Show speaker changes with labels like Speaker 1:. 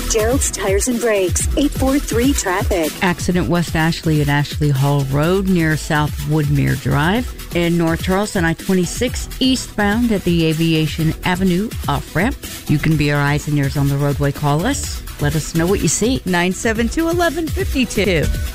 Speaker 1: Gerald's Tires and Brakes, 843 Traffic.
Speaker 2: Accident West Ashley at Ashley Hall Road near South Woodmere Drive. In North Charleston, I-26 eastbound at the Aviation Avenue off-ramp. You can be our eyes and ears on the roadway. Call us. Let us know what you see. 972-1152.